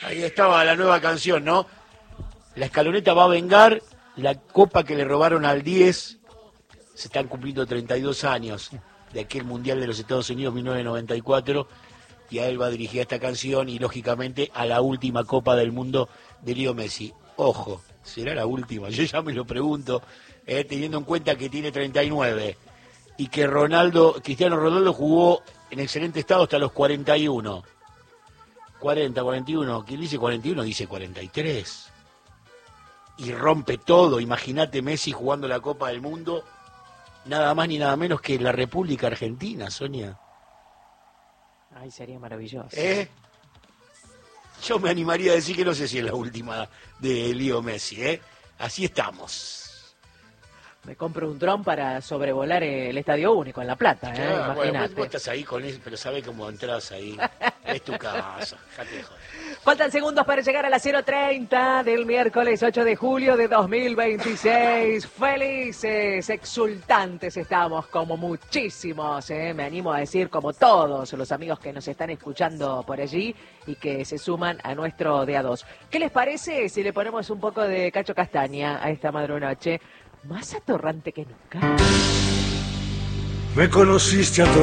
Ahí estaba la nueva canción, ¿no? La escaloneta va a vengar la copa que le robaron al 10. Se están cumpliendo 32 años de aquel Mundial de los Estados Unidos 1994. Y a él va a dirigir esta canción y, lógicamente, a la última Copa del Mundo de Leo Messi. Ojo, ¿será la última? Yo ya me lo pregunto, teniendo en cuenta que tiene 39 y que Cristiano Ronaldo jugó en excelente estado hasta los 41. 40, 41, quien dice 41 dice 43. Y rompe todo. Imagínate Messi jugando la Copa del Mundo, nada más ni nada menos que la República Argentina, Sonia. Ay, sería maravilloso. Yo me animaría a decir que no sé si es la última de Leo Messi, Así estamos. Me compro un dron para sobrevolar el Estadio Único en La Plata, Claro, imagínate. bueno, vos estás ahí con eso, pero sabés cómo entras ahí. Es tu casa, dejate de joder. Faltan segundos para llegar a las 0:30 del miércoles 8 de julio de 2026. Felices, exultantes estamos, como muchísimos, me animo a decir como todos los amigos que nos están escuchando por allí y que se suman a nuestro de a dos. ¿Qué les parece si le ponemos un poco de Cacho Castaña a esta madrunoche? Más atorrante que nunca. Me conociste